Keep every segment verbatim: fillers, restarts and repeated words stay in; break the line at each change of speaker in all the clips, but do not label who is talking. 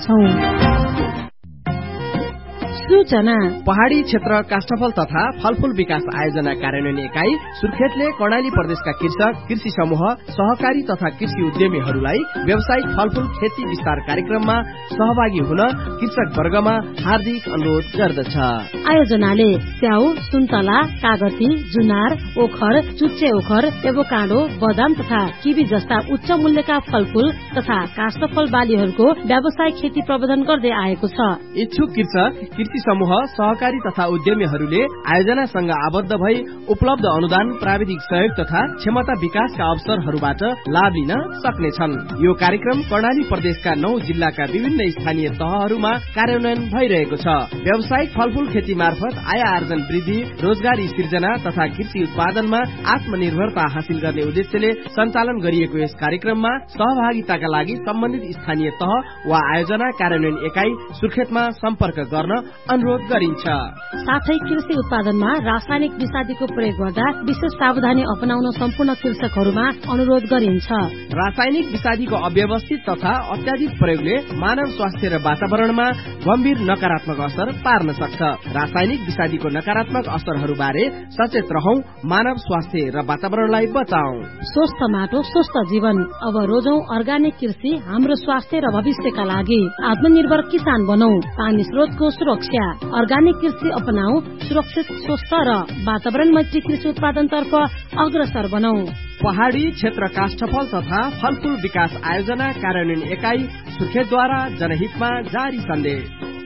छौं। सूचना
पहाडी क्षेत्र काष्ठफल तथा फलफूल विकास आयोजना कार्यान्वयन एकाइ सुर्खेतले कर्णाली प्रदेशका कृषक, कृषि समूह, सहकारी तथा कृषि उद्यमीहरूलाई व्यावसायिक फलफूल खेती विस्तार कार्यक्रममा सहभागी हुन कृषक वर्गमा हार्दिक अनुरोध गर्दछ।
आयोजनाले स्याउ, सुन्तला, कागती, जुनार, ओखर, चुच्चे ओखर, एभोकाडो, बदाम तथा किवी जस्ता उच्च मूल्यका फलफूल तथा काष्ठफल बालीहरूको व्यावसायिक खेती प्रबन्धन गर्दै आएको छ।
इच्छुक कृषक, कृषि समूह, सहकारी तथा उद्यमीहरूले आयोजनासँग आबद्ध भई उपलब्ध अनुदान, प्राविधिक सहयोग तथा क्षमता विकासका अवसरहरूबाट लाभ लिन सक्नेछन्। यो कार्यक्रम कर्णाली प्रदेशका नौ जिल्लाका विभिन्न स्थानीय तहहरूमा कार्यान्वयन भइरहेको छ। व्यावसायिक फलफूल खेती मार्फत आय आर्जन वृद्धि, रोजगारी सिर्जना तथा कृषि उत्पादनमा आत्मनिर्भरता हासिल गर्ने उद्देश्यले सञ्चालन गरिएको यस कार्यक्रममा सहभागिताका लागि सम्बन्धित स्थानीय तह वा आयोजना कार्यान्वयन एकाइ सुर्खेतमा सम्पर्क गर्न अनुरोध गरिन्छ।
साथै कृषि उत्पादनमा रासायनिक विषादीको प्रयोग गर्दा विशेष सावधानी अपनाउन सम्पूर्ण कृषकहरूमा अनुरोध गरिन्छ।
रासायनिक विषादीको अव्यवस्थित तथा अत्याधिक प्रयोगले मानव स्वास्थ्य र वातावरणमा गम्भीर नकारात्मक असर पार्न सक्छ। रासायनिक विषादीको नकारात्मक असरहरूबारे सचेत रहौं, मानव स्वास्थ्य र वातावरणलाई बचाऊ।
स्वस्थ माटो, स्वस्थ जीवन। अब रोजौं अर्गानिक कृषि हाम्रो स्वास्थ्य र भविष्यका लागि। आत्मनिर्भर किसान बनौ। पानी स्रोतको सुरक्षा। अर्गानिक कृषि अपनाऊ। सुरक्षित, स्वस्थ र वातावरण मैत्री कृषि उत्पादनतर्फ अग्रसर बनौ।
पहाडी क्षेत्र काष्ठफल तथा फलफूल विकास आयोजना कार्यान्वयन एकाइ सुर्खेतद्वारा जनहितमा जारी सन्देश।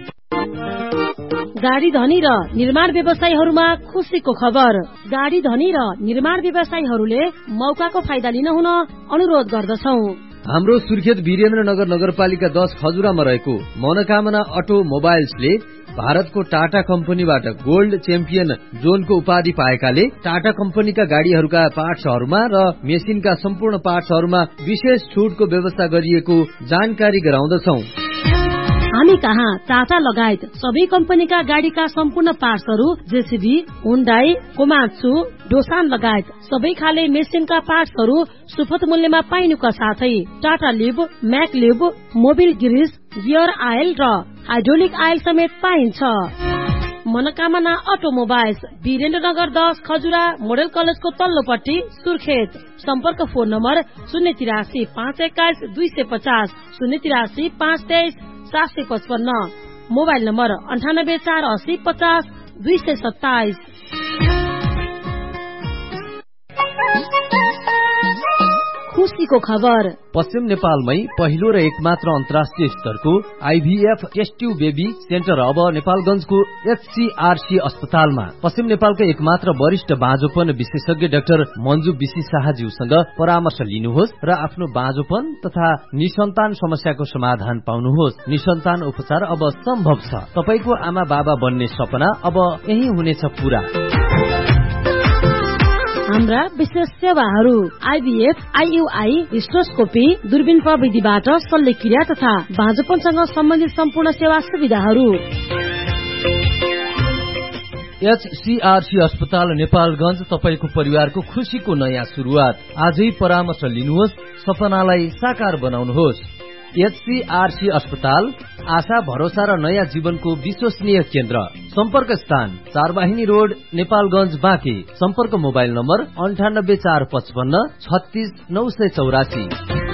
गाडी धनी र निर्माण व्यवसायीहरूमा खुशीको खबर। गाडी धनी र निर्माण व्यवसायीहरूले मौकाको फाइदा लिन हुन अनुरोध गर्दछौ।
हाम्रो सुर्खेत वीरेन्द्रनगर नगरपालिका दस खजुरामा रहेको मनोकामना अटो मोबाइल्सले भारतको टाटा कम्पनीबाट गोल्ड च्याम्पियन जोनको उपाधि पाएकाले टाटा कम्पनीका गाड़ीहरूका पार्ट्सहरूमा र मेसिनका सम्पूर्ण पार्ट्सहरूमा विशेष छुटको व्यवस्था गरिएको जानकारी गराउँदछौ।
हामी कहाँ टाटा लगायत सबै कम्पनीका गाडीका सम्पूर्ण पार्ट्सहरू, जेसीबी, हुन्डाई, कोमात्सु, डोसान लगायत सबै खाले मेसिनका पार्ट्सहरू सुपथ मूल्यमा पाइनुका साथै Tata leave, MAC leave, Mobil Greece, gear oil र हाइड्रोलिक आयल समेत पाइन्छ। मनोकामना अटोमोबाइल्स, वीरेन्द्रनगर दस खजुरा मोडल कलेजको तल्लोपट्टि सुर्खेत। सम्पर्क फोन नम्बर शून्य तिरासी पाँच एक्काइस दुई सय पचास, शून्य तिरासी पाँच तेइस सात सय पचपन्न, मोबाइल नम्बर अन्ठानब्बे चार अस्सी पचास दुई सय सत्ताइस। खुशीको खबर।
पश्चिम नेपालमै पहिलो र एकमात्र अन्तर्राष्ट्रिय स्तरको IVF test tube baby centre अब नेपालगञ्जको एचसीआरसी अस्पतालमा। पश्चिम नेपालका एकमात्र वरिष्ठ बाँझोपन विशेषज्ञ डाक्टर मन्जु बिसी शाहज्यूसँग परामर्श लिनुहोस् र आफ्नो बाँझोपन तथा निसन्तान समस्याको समाधान पाउनुहोस्। निसन्तान उपचार अब सम्भव छ। तपाईको आमा बाबा बन्ने सपना अब यही हुनेछ पूरा।
हाम्रा विशेष सेवाहरू आइभीएफ, आइयुआई, हिस्टोस्कोपी, दूरबीन प्रविधिबाट शल्यक्रिया तथा बाँझोपनसँग सम्बन्धित सम्पूर्ण सेवा सुविधाहरू।
एचसीआरसी अस्पताल नेपालगञ्ज, तपाईको परिवारको खुशीको नयाँ सुरुवात। आजै परामर्श लिनुहोस्, सपनालाई साकार बनाउनुहोस्। एचसीआरसी अस्पताल आशा, भरोसा र नयाँ जीवनको विश्वसनीय केन्द्र। सम्पर्क स्थान चारवाहिनी रोड, नेपालगञ्ज, बाँके। सम्पर्क मोबाइल नम्बर अन्ठानब्बे चार पचपन्न छत्तीस नौ सय चौरासी।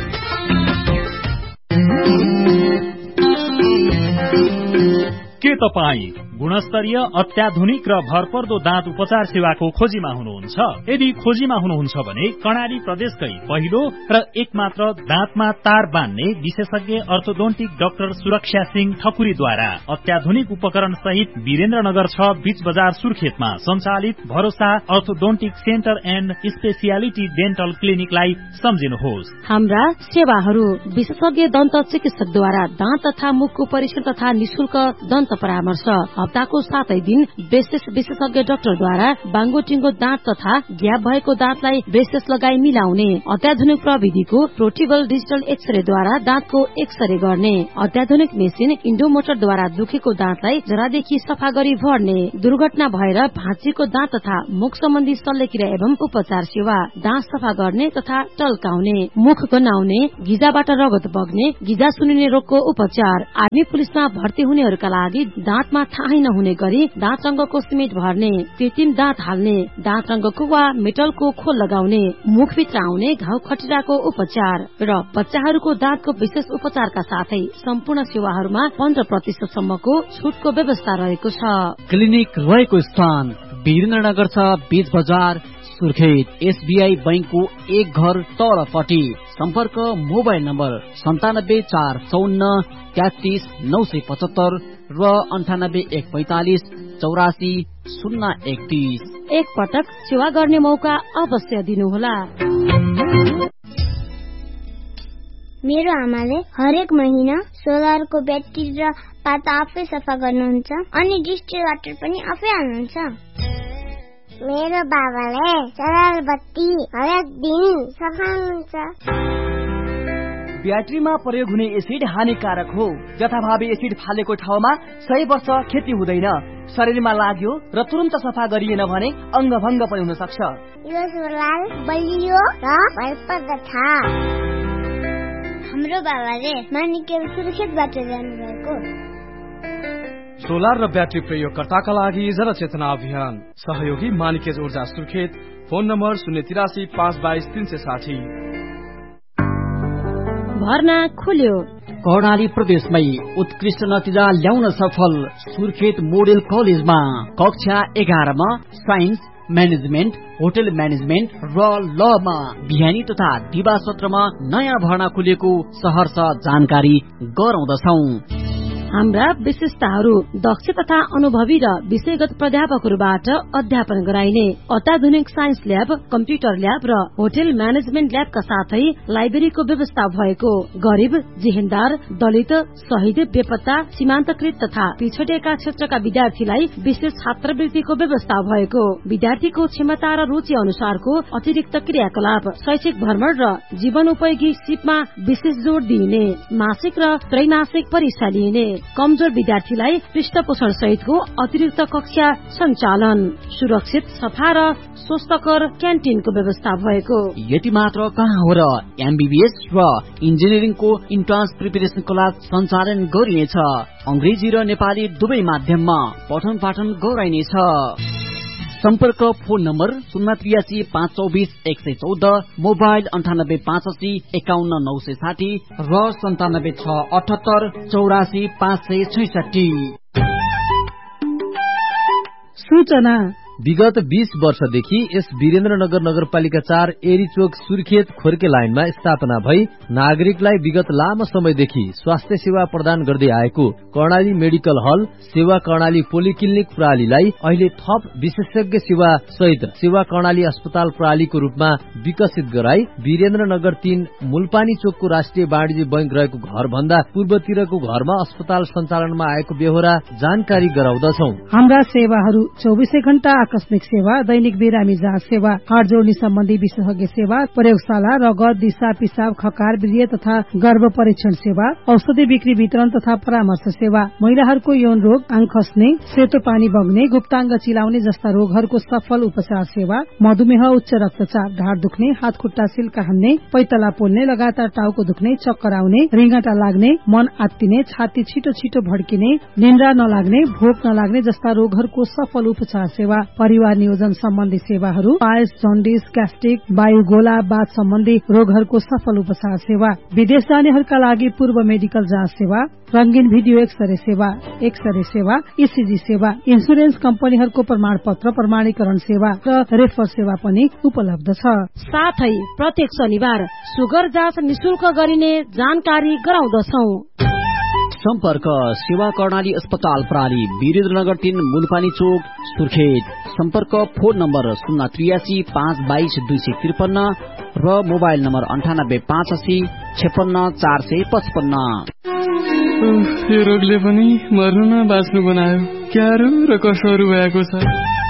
के तपाईँ गुणस्तरीय, अत्याधुनिक र भरपर्दो दाँत उपचार सेवाको खोजीमा हुनुहुन्छ? यदि खोजीमा हुनुहुन्छ भने कर्णाली प्रदेशकै पहिलो र एकमात्र दाँतमा तार बान्ने विशेषज्ञ अर्थोडोन्टिक डाक्टर सुरक्षा सिंह ठकुरीद्वारा अत्याधुनिक उपकरण सहित वीरेन्द्रनगर छ बीच बजार सुर्खेतमा सञ्चालित भरोसा orthodontic centre and speciality dental क्लिनिकलाई सम्झिनुहोस्।
हाम्रा सेवाहरू विशेषज्ञ दन्त चिकित्सकद्वारा दाँत तथा मुखको परीक्षण तथा निशुल्क दन्त परामर्श। हप्ताको सातै दिन ब्रेसेस विशेषज्ञ डाक्टरद्वारा बाङ्गोटिङ्गो दाँत तथा ग्याप भएको दाँतलाई ब्रेसेस लगाई मिलाउने। अत्याधुनिक प्रविधिको प्रोटिबल डिजिटल एक्सरेद्वारा दाँतको एक्सरे गर्ने। अत्याधुनिक मेसिन इन्डोमोटरद्वारा दुखेको दाँतलाई जरादेखि सफा गरी भर्ने। दुर्घटना भएर भाँचिएको दाँत तथा मुख सम्बन्धी शल्यक्रिया एवं उपचार सेवा। दाँत सफा गर्ने तथा टल्काउने। मुख गन्हाउने, गिजाबाट रगत बग्ने, गिजा सुनिने रोगको उपचार। आर्मी पुलिसमा भर्ती हुनेहरूका लागि दाँतमा थाहै नहुने गरी दाँत रंगको सिमेन्ट भर्ने। कृत्रिम दाँत हाल्ने, दाँत रंगको वा मेटलको खोल लगाउने, मुखभित्र आउने घाउ खटिराको उपचार र बच्चाहरूको दाँतको विशेष उपचारका साथै सम्पूर्ण सेवाहरूमा पन्ध्र प्रतिशत सम्मको छुटको व्यवस्था रहेको छ।
क्लिनिक रहेको स्थान वीरेन्द्रनगर छ, बीच बजार, सुर्खेत। एसबीआई बैंकको एक घर तलपट्टि। सम्पर्क मोबाइल नम्बर सन्तानब्बे चार चौन्न तेत्तीस नौ सय पचहत्तर र अन्ठानब्बे एक पैंतालिस चौरासी शून्य एकतीस।
एक पटक सेवा गर्ने मौका अवश्य दिनुहोला।
मेरो आमाले हरेक महिना सोलरको ब्याट्री र पात आफै सफा गर्नुहुन्छ अनि डिस्टिल वाटर पनि आफै हाल्नुहुन्छ। मेरो बाबाले सोलर बत्ती हरेक दिन सफा गर्नुहुन्छ।
ब्याट्रीमा प्रयोग हुने एसिड हानिकारक हो। जथाभावी एसिड फालेको ठाउँमा सय वर्ष खेती हुँदैन। शरीरमा लाग्यो र तुरन्त सफा गरिएन भने अङ्गभङ्ग पनि हुन सक्छ।
यो सोलर बलियो र भरपर्दो छ। हाम्रो बाबाले मानिकेल सुर्खेतबाट जानुभएको।
सोलर र ब्याट्री प्रयोगकर्ताका लागि जनचेतना अभियान। सहयोगी मानिकेज ऊर्जा सुर्खेत। फोन नम्बर शून्य तिरासी पाँच बाइस तीन सय साठी।
भर्ना खुल्यो।
कर्णाली प्रदेशमै उत्कृष्ट नतिजा ल्याउन सफल सुर्खेत मोडेल कलेजमा कक्षा एघारमा साइन्स, म्यानेजमेन्ट, होटल म्यानेजमेन्ट र लमा बिहानी तथा दिवा सत्रमा नयाँ भर्ना खुलेको सहर्ष जानकारी गराउँदछौं।
हाम्रा विशेषताहरू दक्ष तथा अनुभवी र विषयगत प्राध्यापकहरूबाट अध्यापन गराइने अत्याधुनिक साइन्स ल्याब, कम्प्युटर ल्याब र होटल म्यानेजमेन्ट ल्याबका साथै लाइब्रेरीको व्यवस्था भएको। गरिब, जेहेन्दार, दलित, शहीद, बेपत्ता, सीमान्तकृत तथा पिछडिएका क्षेत्रका विद्यार्थीलाई विशेष छात्रवृत्तिको व्यवस्था भएको। विद्यार्थीको क्षमता र रुचि अनुसारको अतिरिक्त क्रियाकलाप, शैक्षिक भ्रमण र जीवनोपयोगी सिपमा विशेष जोड़ दिइने। मासिक र त्रैमासिक परीक्षा लिइने। कमजोर विद्यार्थीलाई पृष्ठपोषण सहितको अतिरिक्त कक्षा सञ्चालन। सुरक्षित, सफा र स्वस्थकर क्यान्टिनको व्यवस्था भएको।
यति मात्र कहाँ हो र एमबीबीएस र इन्जिनियरिङको इन्ट्रान्स प्रिपरेसन क्लास सञ्चालन गरिनेछ। अंग्रेजी र नेपाली दुवै माध्यममा पठन पाठन गराइनेछ। सम्पर्क फोन नम्बर शून्य त्रियासी पाँच चौबिस एक सय चौध, मोबाइल अन्ठानब्बे पाँच अस्सी एकाउन्न नौ सय साठी र सन्तानब्बे छ अठहत्तर चौरासी पाँच सय छैसठी।
सूचना
विगत बीस वर्षदेखि यस वीरेन्द्रनगर नगरपालिका चार एरीचोक सुर्खेत खोर्के लाइनमा स्थापना भई नागरिकलाई विगत लामो समयदेखि स्वास्थ्य सेवा प्रदान गर्दै आएको कर्णाली मेडिकल हल सेवा कर्णाली पोलिक्लिनिक प्रणालीलाई अहिले थप विशेषज्ञ सेवा सहित सेवा कर्णाली अस्पताल प्रणालीको रूपमा विकसित गराई वीरेन्द्रनगर तीन मूलपानी चोकको राष्ट्रिय वाणिज्य बैंक रहेको घर भन्दा पूर्वतिरको घरमा अस्पताल सञ्चालनमा आएको बेहोरा जानकारी गराउँदछौ।
हाम्रा सेवाहरू चौबिसै घण्टा आकस्मिक सेवा, दैनिक बिरामी जाँच सेवा, हाड जोड्ने सम्बन्धी विशेषज्ञ सेवा, प्रयोगशाला, रगत, दिशा पिसाब, खकार, वीर्य तथा गर्भ परीक्षण सेवा, औषधि बिक्री वितरण तथा परामर्श सेवा, महिलाहरूको यौन रोग, आङ खस्ने, सेतो पानी बग्ने, गुप्ताङ्ग चिलाउने जस्ता रोगहरूको सफल उपचार सेवा, मधुमेह, उच्च रक्तचाप, ढाड दुख्ने, हात खुट्टा सिल्का हान्ने, पैतला पोल्ने, लगातार टाउको दुख्ने, चक्कर आउने, रिङ्गटा लाग्ने, मन आत्तिने, छाती छिटो छिटो भड्किने, निन्द्रा नलाग्ने, भोक नलाग्ने जस्ता रोगहरूको सफल उपचार सेवा, परिवार नियोजन सम्बन्धी सेवाहरू, पायस, जन्डिस, ग्यास्ट्रिक, वायु गोला, बाथ सम्बन्धी रोगहरूको सफल उपचार सेवा, विदेश जानेहरूका लागि पूर्व मेडिकल जाँच सेवा, रंगीन भिडियो एक्सरे सेवा, एक्सरे सेवा, ईसीजी सेवा, इन्सुरेन्स कम्पनीहरूको प्रमाण पत्र प्रमाणीकरण सेवा र रेफर सेवा पनि उपलब्ध छ।
साथै प्रत्येक शनिबार सुगर जाँच निशुल्क गरिने जानकारी गराउँदछौ।
सम्पर्क सेवा कर्णाली अस्पताल प्रणाली वीरेन्द्रनगर तीन मूलपानी चोक सुर्खेत। सम्पर्क फोन नम्बर शून्य त्रियासी पाँच बाइस दुई सय त्रिपन्न र मोबाइल नम्बर अन्ठानब्बे पाँच अस्सी छेपन्न चार सय पचपन्न।
यो रोगले पनि मर्नु न बाँच्नु बनायो। क्यारो र कसोहरू भएको छ।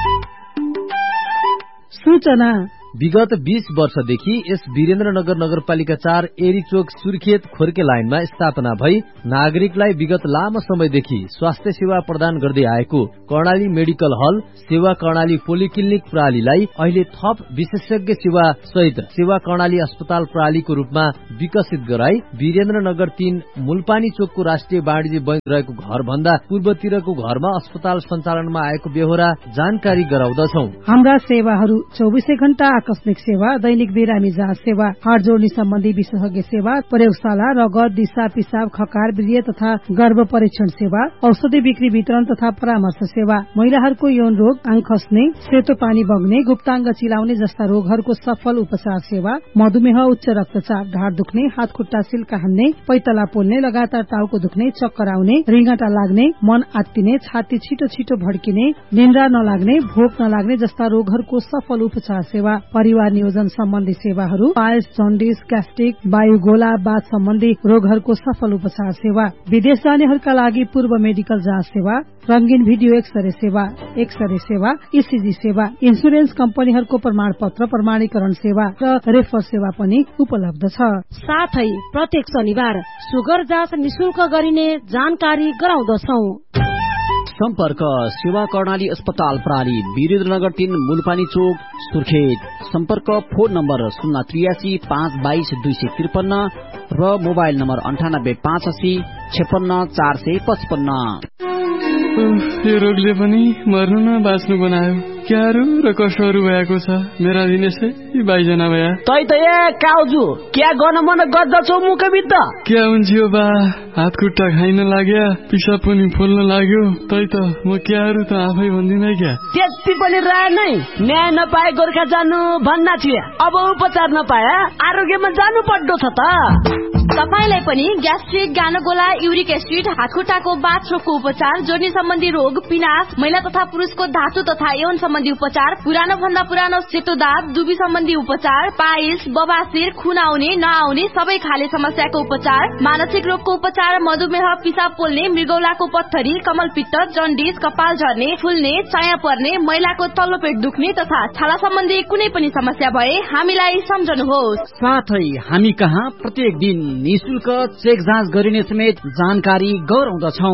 सूचना
विगत बीस वर्षदेखि यस वीरेन्द्रनगर नगरपालिका चार एरीचोक सुर्खेत खोर्के लाइनमा स्थापना भई नागरिकलाई विगत लामो समयदेखि स्वास्थ्य सेवा प्रदान गर्दै आएको कर्णाली मेडिकल हल सेवा कर्णाली पोलिक्लिनिक प्रणालीलाई अहिले थप विशेषज्ञ सेवा सहित सेवा कर्णाली अस्पताल प्रणालीको रूपमा विकसित गराई वीरेन्द्रनगर तीन मूलपानी चोकको राष्ट्रिय वाणिज्य बैंक रहेको घर भन्दा पूर्वतिरको घरमा अस्पताल सञ्चालनमा आएको बेहोरा जानकारी गराउँदछौ।
हाम्रा सेवाहरू चौबिसै घण्टा आकस्मिक सेवा, दैनिक बिरामी जाँच सेवा, हाड जोड्ने सम्बन्धी विशेषज्ञ सेवा, प्रयोगशाला, रगत, दिशा पिसाब, खकार, वीर्य तथा गर्भ परीक्षण सेवा, औषधि बिक्री वितरण तथा परामर्श सेवा, महिलाहरूको यौन रोग, आङ खस्ने, सेतो पानी बग्ने, गुप्ताङ्ग चिलाउने जस्ता रोगहरूको सफल उपचार सेवा, मधुमेह, उच्च रक्तचाप, ढाड दुख्ने, हात खुट्टा सिल्का हान्ने, पैतला पोल्ने, लगातार टाउको दुख्ने, चक्कर आउने, रिङ्गटा लाग्ने, मन आत्तिने, छाती छिटो छिटो भड्किने, निन्द्रा नलाग्ने, भोक नलाग्ने जस्ता रोगहरूको सफल उपचार सेवा, परिवार नियोजन सम्बन्धी सेवाहरू, पाइल्स, जन्डिस, ग्यास्ट्रिक, वायुगोला, बाथ सम्बन्धी रोगहरूको सफल उपचार सेवा, विदेश जानेहरूका लागि पूर्व मेडिकल जाँच सेवा, रंगीन भिडियो एक्सरे सेवा, एक्सरे सेवा, ईसीजी सेवा, इन्सुरेन्स कम्पनीहरूको प्रमाण पत्र प्रमाणीकरण सेवा र रेफर सेवा पनि उपलब्ध छ।
साथै प्रत्येक शनिबार सुगर जाँच निशुल्क गरिने जानकारी गराउँदछौ।
सम्पर्क सेवा कर्णाली अस्पताल प्रणाली वीरेन्द्रनगर तीन मूलपानी चोक सुर्खेत। सम्पर्क फोन नम्बर शून्य त्रियासी पाँच बाइस दुई सय त्रिपन्न र मोबाइल नम्बर अन्ठानब्बे पाँच असी छेपन्न चार सय पचपन्न।
यो रोगले पनि मर्नु न बाँच्नु बनायो। क्यारो र कसोहरू भएको छ मेरा दिनेशै बाइजना भया।
तै त ए काउजु क्या गर्न मन गर्दछौ मुखभित्र?
क्या हुन्छ बा, हात खुट्टा खाइन लाग्यो, पिसाब पनि फुल्न लाग्यो। तै त म क्यारो त आफै भन्दिन क्या।
त्यति पनि राय नै न्याय नपाए गोर्खा जानु भन्ना थिए। अब उपचार नपाए आरोग्यमा जानु पर्दो छ त।
तपाईलाई पनि ग्यास्ट्रिक, गानोगोला, युरिक एसिड, हातखुट्टाको बाथरोगको उपचार, जोर्नी सम्बन्धी रोग, पिनास, महिला तथा पुरुषको धातु तथा यौन सम्बन्धी उपचार, पुरानो भन्दा पुरानो सेतो दाँत, दुबी सम्बन्धी उपचार, पाइल्स, बबासिर, खुन आउने नआउने सबै खाले समस्याको उपचार, मानसिक रोगको उपचार, मधुमेह, पिसाब पोल्ने, मृगौलाको पत्थरी, कमलपित्त, जन्डिस, कपाल झर्ने, फुल्ने, चाया पर्ने, महिलाको तल्लो पेट दुख्ने तथा छाला सम्बन्धी कुनै पनि समस्या भए हामीलाई सम्झनुहोस्।
साथै हामी कहाँ प्रत्येक दिन निशुल्क चेक जाँच गरिने समेत जानकारी गराउँदछौ।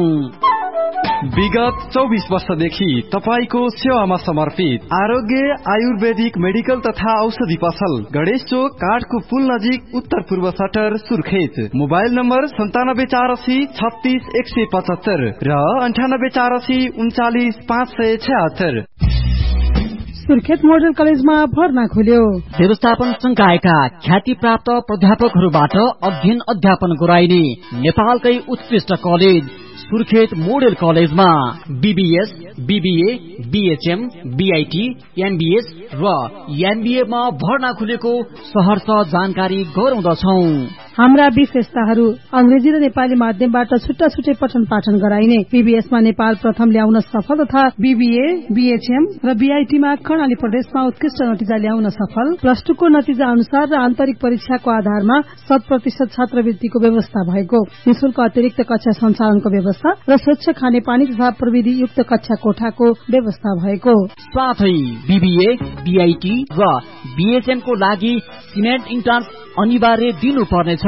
विगत चौबिस वर्षदेखि तपाईको सेवामा समर्पित आरोग्य आयुर्वेदिक मेडिकल तथा औषधि पसल, गणेश चोक, काठको पुल नजिक, उत्तर पूर्व सटर, सुर्खेत। मोबाइल नम्बर सन्तानब्बे चार असी छत्तीस एक सय पचहत्तर र अन्ठानब्बे चार असी उन्चालिस पाँच सय छहत्तर।
सुर्खेत मोडल कलेजमा भर्ना खुल्यो।
व्यवस्थापन संकायका ख्याति प्राप्त प्राध्यापकहरूबाट अध्ययन अध्यापन गराइने नेपालकै उत्कृष्ट कलेज सुर्खेत मोडल कलेजमा BBS, BBA, BHM, BIT, MBS र एमबीए मा भर्ना खुलेको सहर्ष जानकारी गराउँदछौ।
हाम्रा विशेषताहरू अंग्रेजी र नेपाली माध्यमबाट छुट्टा छुट्टै पठन पाठन गराइने, बीबीएस मा नेपाल प्रथम ल्याउन सफल तथा बीबीए, बीएचएम र बीआईटी मा कर्णाली प्रदेशमा उत्कृष्ट नतिजा ल्याउन सफल, प्लस टू को नतिजा अनुसार र आन्तरिक परीक्षाको आधारमा शत प्रतिशत छात्रवृत्तिको व्यवस्था भएको, निशुल्क अतिरिक्त कक्षा सञ्चालनको व्यवस्था र स्वच्छ खानेपानी तथा प्रविधि युक्त कक्षा कोठाको व्यवस्था भएको।
साथै बीबीए, बीआईटी र बीएचएम को लागि सिमेन्ट इन्ट्रान्स अनिवार्य दिनुपर्नेछ।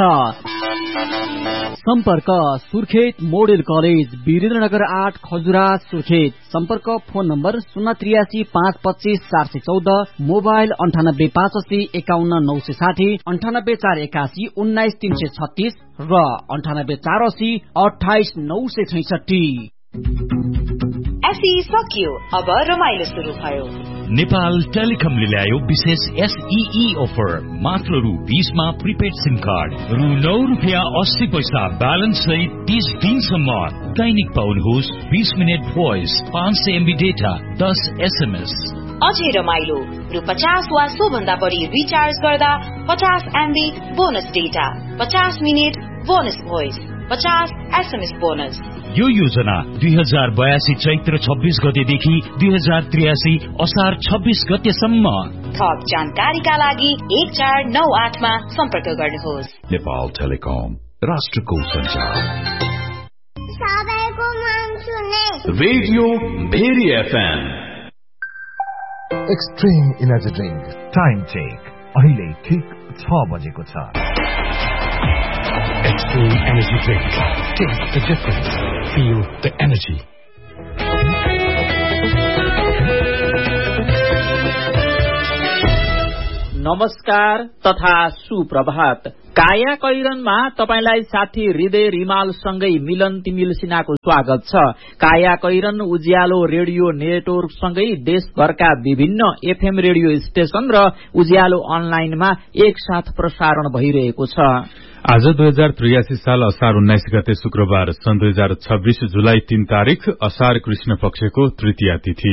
सम्पर्क सुर्खेत मोडल कलेज वीरेन्द्रनगर आठ खजुरा सुर्खेत। सम्पर्क फोन नम्बर शून्य त्रियासी पाँच पच्चीस चार सय चौध, मोबाइल अन्ठानब्बे पाँच असी एकाउन्न नौ सय साठी, अन्ठानब्बे चार एकासी उन्नाइस तीन सय छत्तीस र अन्ठानब्बे चार असी अठाइस नौ सय छैसठी।
एसई सकियो, अब रमाइलो शुरू भयो।
नेपाल टेलिकमले ल्यायो विशेष एसईई अफर, मात्र रु बीसमा प्रिपेड सिम कार्ड, रु नौ रुपियाँ अस्सी पैसा ब्यालेन्स सहित तीस दिनसम्म दैनिक पाउनुहोस् बीस मिनट भोइस, पाँच सय एमबी डेटा, दस एसएमएस।
अझै रमाइलो, रु पचास वा सो भन्दा बढी रिचार्ज गर्दा पचास एमबी बोनस डेटा, पचास मिनट बोनस भोइस, पचास एसएमएस बोनस।
यो योजना दुई हजार बयासी चैत्र छब्बीस गतेदेखि दुई हजार त्रियासी असार छब्बीस गतेसम्म।
थप जानकारीका लागि एक चार नौ आठमा सम्पर्क गर्नुहोस्।
नेपाल टेलिकम, राष्ट्रको सञ्चार। Radio very FM
extreme energy drink time check अहिले ठिक छ बजेको छ। Extreme energy drink test the difference feel the energy.
नमस्कार तथा सुप्रभात। काया कैरनमा तपाईलाई साथी हृदय रिमालसँगै मिलन तिमिल सिन्हाको स्वागत छ। काया कैरन उज्यालो रेडियो नेटवर्कसँगै देशभरका विभिन्न एफएम रेडियो स्टेशन र उज्यालो अनलाइनमा एकसाथ प्रसारण भइरहेको छ।
आज दुई हजार त्रियासी साल असार उन्नाइस गते शुक्रबार सन् दुई हजार छब्बीस जुलाई तीन तारीक असार कृष्ण पक्षको तृतीया तिथि।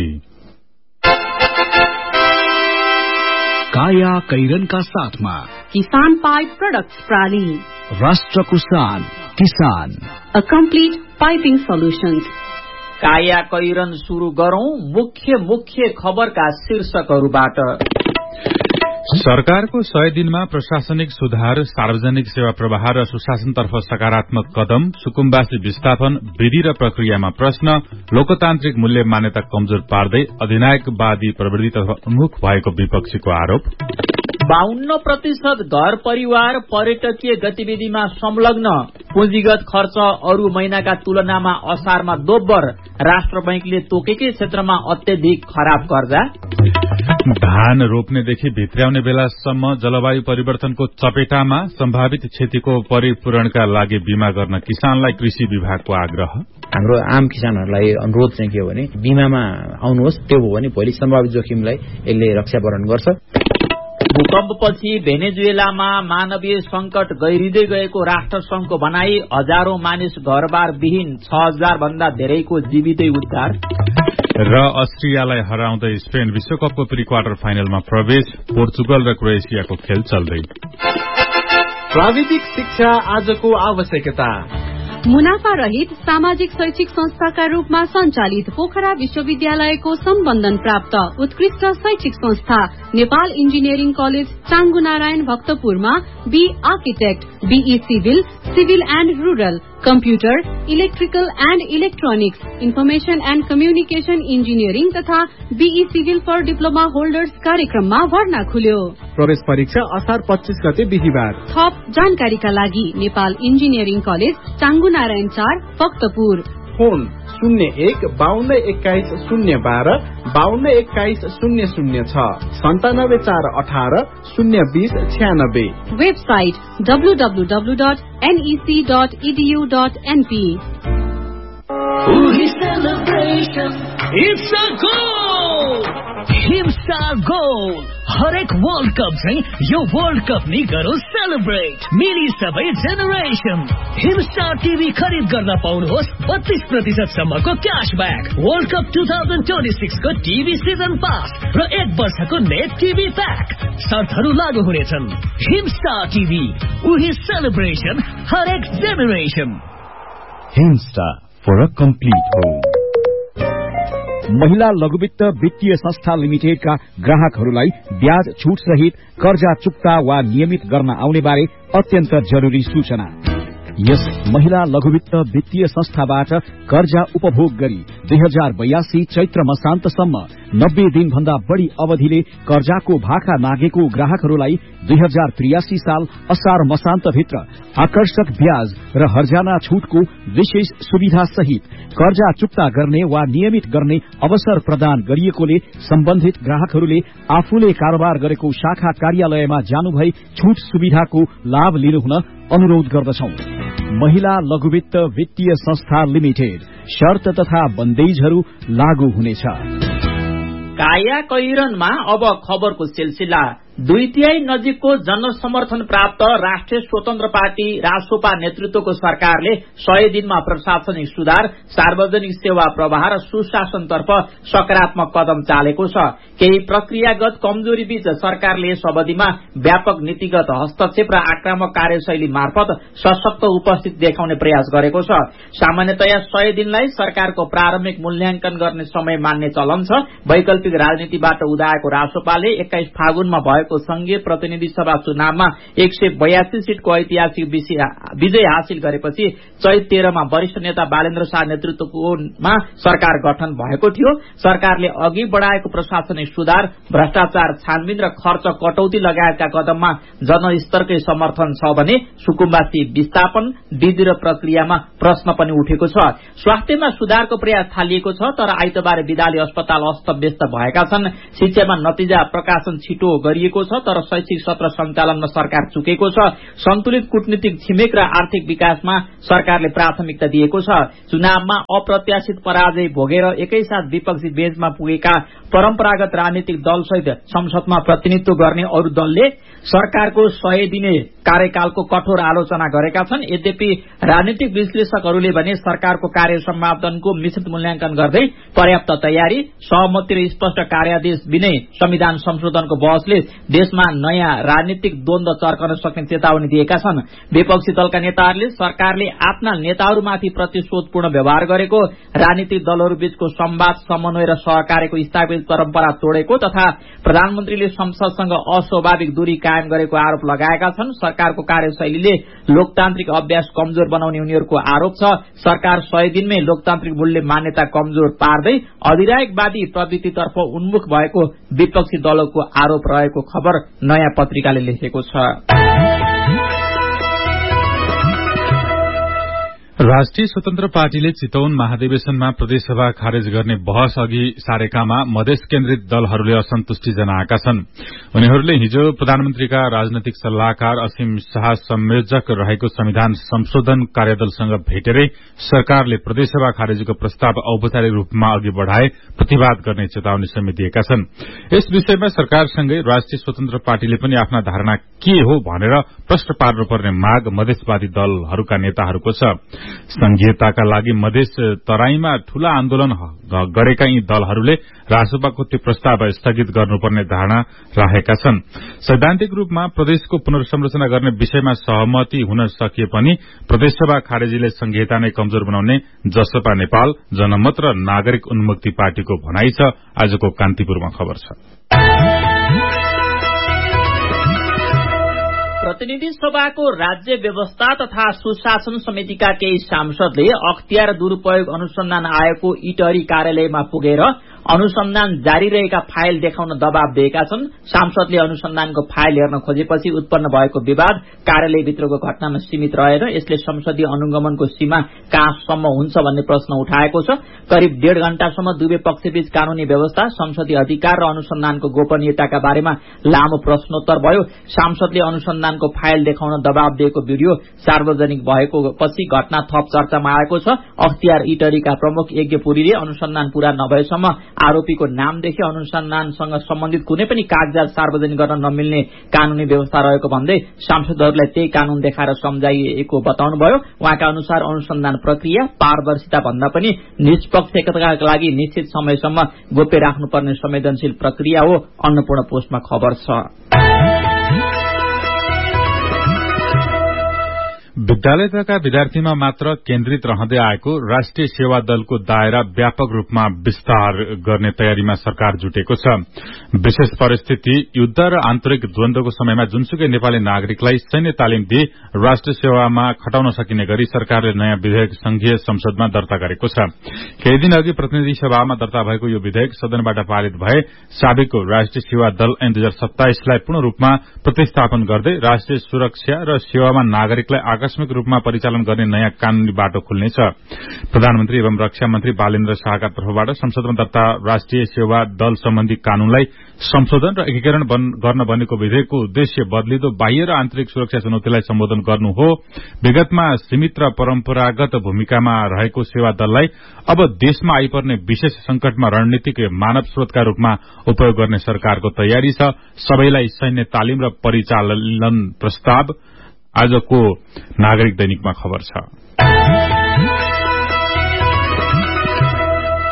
काया कैरनका साथमा
किसान पाइप प्रोडक्ट्स प्राली,
राष्ट्रको शान किसान,
अ कम्प्लिट पाइपिङ सोल्युशन्स।
काया कैरन शुरू गरौं मुख्य मुख्य खबरका शीर्षकहरूबाट।
सरकारको सय दिनमा प्रशासनिक सुधार, सार्वजनिक सेवा प्रवाह र सुशासनतर्फ सकारात्मक कदम, सुकुम्बासी विस्थापन, विधि र प्रक्रियामा प्रश्न, लोकतान्त्रिक मूल्य मान्यता कमजोर पार्दै अधिनायकवादी प्रवृत्तितर्फ उन्मुख भएको विपक्षीको आरोप।
बाहन्न प्रतिशत घर परिवार पर्यटकीय गतिविधिमा संलग्न, पुँजीगत खर्च अरू महिनाका तुलनामा असारमा दोब्बर, राष्ट्र बैंकले तोकेकै क्षेत्रमा अत्यधिक खराब कर्जा।
धान रोप्नेदेखि भित्र्याउने बेलासम्म जलवायु परिवर्तनको चपेटामा सम्भावित क्षतिको परिपूरणका लागि बीमा गर्न किसानलाई कृषि विभागको आग्रह।
हाम्रो आम किसानहरूलाई अनुरोध चाहिँ के हो भने बीमामा आउनुहोस्, त्यो हो भने भोलि सम्भावित जोखिमलाई यसले रक्षावरण गर्छ।
भूकम्पपछि भेनेजुएलामा मानवीय संकट गहिरिँदै गएको राष्ट्र संघको भनाई, हजारौं मानिस घरबार विहीन, छ हजार भन्दा धेरैको जीवितै उद्धार।
र अस्ट्रियालाई हराउँदै स्पेन विश्वकपको प्री क्वार्टर फाइनलमा प्रवेश, पोर्चुगल र क्रोएसियाको खेल चल्दै।
प्राविधिक शिक्षा आजको आवश्यकता।
मुनाफा रहित सामाजिक शैक्षिक संस्थाका रूपमा सञ्चालित पोखरा विश्वविद्यालयको सम्बन्धन प्राप्त उत्कृष्ट शैक्षिक संस्था Nepal engineering college चाङ्गुनारायण भक्तपुरमा be architect, be civil, civil and rural, computer, electrical and electronics, information and communication engineering तथा be civil for diploma holders कार्यक्रममा भर्ना खुल्यो।
प्रवेश परीक्षा असार पच्चीस गते बिहिबार।
थप जानकारीका लागि नेपाल इन्जिनियरिङ कलेज चाङ्गुनारायण चार भक्तपुर।
फोन शून्य एक बाहन्न एक्काइस शून्य बाह्र बाहन्न एक्काइस शून्य शून्य छ, सन्तानब्बे चार अठार शून्य बीस छ्यानब्बे।
Website W W W dot NEC dot edu dot NP.
Himstar goal हरेक वर्ल्ड कप चाहिँ यो वर्ल्ड कप नि गरौँ सेलिब्रेट, मिली सबै जेनेरेसन। हिमस्टार टिभी खरिद गर्न पाउनुहोस् बत्तीस प्रतिशत सम्मको cashback, world cup two thousand twenty six को टिभी सिजन पास र एक वर्षको नेट टिभी प्याक। शर्तहरू लागू हुनेछन्। हिमस्टार टिभी, उही सेलिब्रेसन हरेक generation.
Himstar for a complete home. महिला लघुवित्त वित्तीय संस्था लिमिटेडका ग्राहकहरूलाई ब्याज छूट सहित कर्जा चुक्ता वा नियमित गर्न आउने बारे अत्यन्त जरुरी सूचना। यस महिला लघुवित्त वित्तीय संस्थाबाट कर्जा उपभोग गरी दुई हजार बयासी चैत्र मसान्तसम्म नब्बे दिन भन्दा बढ़ी अवधिले कर्जाको भाका मागेको ग्राहकहरूलाई दुई हजार त्रियासी साल असार मसान्तभित्र आकर्षक ब्याज र हर्जाना छूटको विशेष सुविधा सहित कर्जा चुक्ता गर्ने वा नियमित गर्ने अवसर प्रदान गरिएकोले सम्बन्धित ग्राहकहरूले आफूले कारोबार गरेको शाखा कार्यालयमा जानुभई छूट सुविधाको लाभ लिनुहुन अनुरोध गर्दछौं। महिला लघुवित्त वित्तीय संस्था लिमिटेड, शर्त तथा बन्देजहरू लागू हुनेछ।
काया कैरनमा अब खबरको सिलसिला। दुई तिहाई नजिकको जनसमर्थन प्राप्त राष्ट्रिय स्वतन्त्र पार्टी रासोपा नेतृत्वको सरकारले सय दिनमा प्रशासनिक सुधार, सार्वजनिक सेवा प्रवाह र सुशासनतर्फ सकारात्मक कदम चालेको छ। केही प्रक्रियागत कमजोरी बीच सरकारले यस अवधिमा व्यापक नीतिगत हस्तक्षेप र आक्रामक कार्यशैली मार्फत सशक्त उपस्थिति देखाउने प्रयास गरेको छ। सामान्यतया सय दिनलाई सरकारको प्रारम्भिक मूल्याङ्कन गर्ने समय मान्ने चलन छ। वैकल्पिक राजनीतिबाट उदाएको रासोपाले एक्काइस फागुनमा भएको भएको संघीय प्रतिनिधि सभा चुनावमा एक सय बयासी सीटको ऐतिहासिक विजय हासिल गरेपछि चैत तेह्रमा वरिष्ठ नेता बालेन्द्र शाह नेतृत्वमा सरकार गठन भएको थियो। सरकारले अघि बढ़ाएको प्रशासनिक सुधार, भ्रष्टाचार छानबिन र खर्च कटौती लगायतका कदममा जनस्तरकै समर्थन छ भने सुकुम्बासी विस्थापन, विधि र प्रक्रियामा प्रश्न पनि उठेको छ। स्वास्थ्यमा सुधारको प्रयास थालिएको छ तर आइतबार विद्यालय अस्पताल अस्तव्यस्त भएका छन्। शिक्षामा नतिजा प्रकाशन छिटो गरिएको छ तर शैक्षिक सत्र सञ्चालनमा सरकार चुकेको छ। सन्तुलित कूटनीतिक छिमेक र आर्थिक विकासमा सरकारले प्राथमिकता दिएको छ। चुनावमा अप्रत्याशित पराजय भोगेर एकैसाथ विपक्षी बेन्चमा पुगेका परम्परागत राजनीतिक दलसहित संसदमा प्रतिनिधित्व गर्ने अरू दलले सरकारको सय दिने कार्यकालको कठोर आलोचना गरेका छन्। यद्यपि राजनीतिक विश्लेषकहरूले भने सरकारको कार्य सम्पादनको मिश्रित मूल्याङ्कन गर्दै पर्याप्त तयारी, सहमति र स्पष्ट कार्यादेश बिनै संविधान संशोधनको बहसले देशमा नयाँ राजनीतिक द्वन्द्व चर्कन सक्ने चेतावनी दिएका छन्। विपक्षी दलका नेताहरूले सरकारले आफ्ना नेताहरूमाथि प्रतिशोधपूर्ण व्यवहार गरेको, राजनीतिक दलहरू बीचको संवाद, समन्वय र सहकार्यको स्थापित परम्परा तोडेको तथा प्रधानमन्त्रीले संसदसँग अस्वाभाविक दूरी कायम गरेको आरोप लगाएका छन्। सरकारको कार्यशैलीले लोकतान्त्रिक अभ्यास कमजोर बनाउने उनीहरूको आरोप छ। सरकार सय दिनमै लोकतान्त्रिक मूल्य मान्यता कमजोर पार्दै अधिरायकवादी प्रवृत्तितर्फ उन्मुख भएको विपक्षी दलको आरोप रहेको खबर नयाँ पत्रिकाले लेखेको छ।
राष्ट्रिय स्वतन्त्र पार्टीले चितवन महाधिवेशनमा प्रदेशसभा खारेज गर्ने बहस अघि सारेकामा मधेस केन्द्रित दलहरूले असन्तुष्टि जनाएका छन्। उनीहरूले हिजो प्रधानमन्त्रीका राजनैतिक सल्लाहकार असीम शाह संयोजक रहेको संविधान संशोधन कार्यदलसँग भेटेरै सरकारले प्रदेशसभा खारेजीको प्रस्ताव औपचारिक रूपमा अघि बढ़ाए प्रतिवाद गर्ने चेतावनी समेत दिएका छन्। यस विषयमा सरकारसँगै राष्ट्रिय स्वतन्त्र पार्टीले पनि आफ्ना धारणा के हो भनेर प्रश्न पार्नुपर्ने माग मधेसवादी दलहरूका नेताहरूको छ। संघीयताका लागि मधेस तराईमा ठूला आन्दोलन गरेका यी दलहरूले राजसभाको त्यो प्रस्ताव स्थगित गर्नुपर्ने धारणा राखेका छन्। सैद्धान्तिक रूपमा प्रदेशको पुनर्संरचना गर्ने विषयमा सहमति हुन सकिए पनि प्रदेशसभा खारेजीले संघीयता नै कमजोर बनाउने जसपा नेपाल, जनमत र नागरिक उन्मुक्ति पार्टीको भनाई छ। आजको कान्तिपुरमा खबर छ।
प्रतिनिधि सभाको राज्य व्यवस्था तथा सुशासन समितिका केही सांसदले अख्तियार दुरूपयोग अनुसन्धान आयोगको इटहरी कार्यालयमा पुगेर अनुसन्धान जारी रहेका फाइल देखाउन दबाव दिएका छन्। सांसदले अनुसन्धानको फाइल हेर्न खोजेपछि उत्पन्न भएको विवाद कार्यालयभित्रको घटनामा सीमित रहेन। यसले संसदीय अनुगमनको सीमा कहाँसम्म हुन्छ भन्ने प्रश्न उठाएको छ। करिब डेढ़ घण्टासम्म दुवै पक्षबीच कानूनी व्यवस्था, संसदीय अधिकार र अनुसन्धानको गोपनीयताका बारेमा लामो प्रश्नोत्तर भयो। सांसदले अनुसन्धानको फाइल देखाउन दबाव दिएको भिडियो सार्वजनिक भएको पछि घटना थप चर्चामा आएको छ। अख्तियार इटहरीका प्रमुख यज्ञ पुरीले अनुसन्धान पूरा नभएसम्म आरोपीको नामदेखि अनुसन्धानसँग सम्बन्धित कुनै पनि कागजात सार्वजनिक गर्न नमिल्ने कानूनी व्यवस्था रहेको भन्दै सांसदहरूलाई त्यही कानून देखाएर सम्झाइएको बताउनुभयो। उहाँका अनुसार अनुसन्धान प्रक्रिया पारदर्शिता भन्दा पनि निष्पक्षताका लागि निश्चित समयसम्म गोप्य राख्नुपर्ने संवेदनशील प्रक्रिया हो। अन्नपूर्ण पोस्टमा खबर छ।
विद्यालय तथा विद्यार्थीमा मात्र केन्द्रित रहँदै आएको राष्ट्रिय सेवा दलको दायरा व्यापक रूपमा विस्तार गर्ने तयारीमा सरकार जुटेको छ। विशेष परिस्थिति, युद्ध र आन्तरिक द्वन्द्वको समयमा जुनसुकै नेपाली नागरिकलाई सैन्य तालिम दिए राष्ट्रिय सेवामा खटाउन सकिने गरी सरकारले नयाँ विधेयक संघीय संसदमा दर्ता गरेको छ। केही दिन अघि प्रतिनिधि सभामा दर्ता भएको यो विधेयक सदनबाट पारित भए साबिकको राष्ट्रिय सेवा दल ऐन दुई हजार सत्ताइसलाई पूर्ण रूपमा प्रतिस्थापन गर्दै राष्ट्रिय सुरक्षा र सेवामा नागरिकलाई आकस्मिक रूपमा परिचालन गर्ने नयाँ कानूनी बाटो खुल्नेछ। प्रधानमन्त्री एवं रक्षा मन्त्री बालेन्द्र शाहका तर्फबाट संसदमा दर्ता राष्ट्रिय सेवा दल सम्बन्धी कानूनलाई संशोधन र एकीकरण गर्न बनेको विधेयकको उद्देश्य बदलिदो बाह्य र आन्तरिक सुरक्षा चुनौतीलाई सम्बोधन गर्नु हो। विगतमा सीमित र परम्परागत भूमिकामा रहेको सेवा दललाई अब देशमा आइपर्ने विशेष संकटमा रणनीतिक मानव स्रोतका रूपमा उपयोग गर्ने सरकारको तयारी छ। सबैलाई सैन्य तालिम र परिचालन प्रस्ताव आजको नागरिक दैनिकमा खबर छ।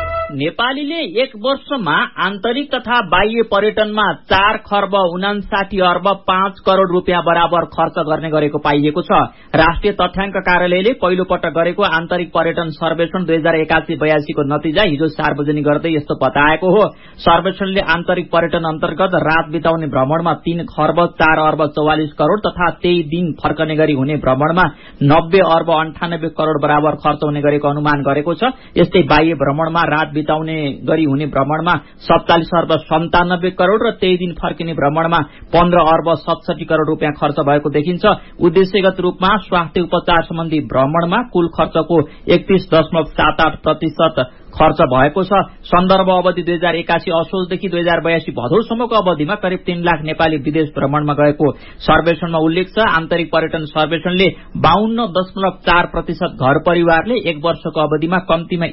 नेपालीले एक वर्षमा आन्तरिक तथा बाह्य पर्यटनमा चार खर्ब उनासाठी अर्ब पाँच करोड़ रूपियाँ बराबर खर्च गर्ने गरेको पाइएको छ। राष्ट्रिय तथ्याङ्क कार्यालयले पहिलो पटक गरेको आन्तरिक पर्यटन सर्वेक्षण दुई हजार एकासी बयासीको नतिजा हिजो सार्वजनिक गर्दै यस्तो बताएको हो। सर्वेक्षणले आन्तरिक पर्यटन अन्तर्गत रात बिताउने भ्रमणमा तीन खर्ब चार अर्ब चौवालिस करोड़ तथा त्यही दिन फर्कने गरी हुने भ्रमणमा नब्बे अर्ब अन्ठानब्बे करोड़ बराबर खर्च हुने गरेको अनुमान गरेको छ। यस्तै बाह्य भ्रमणमा रात बिताउने गरी हुने भ्रमणमा सत्तालिस अर्ब सन्तानब्बे करोड़ र त्यही दिन फर्किने भ्रमणमा पन्ध्र अर्ब सतसठी करोड़ रूपियाँ खर्च भएको देखिन्छ। उद्देश्यगत रूपमा स्वास्थ्य उपचार सम्बन्धी भ्रमणमा कुल खर्चको एकतीस दशमलव सात आठ प्रतिशत खर्च भएको छ। सन्दर्भ अवधि दुई हजार एकासी असोजदेखि दुई हजार बयासी भदौसम्मको अवधिमा करिब तीन लाख नेपाली विदेश भ्रमणमा गएको सर्वेक्षणमा उल्लेख छ। आन्तरिक पर्यटन सर्वेक्षणले बाहन्न दशमलव चार प्रतिशत घर परिवारले एक वर्षको अवधिमा कम्तीमा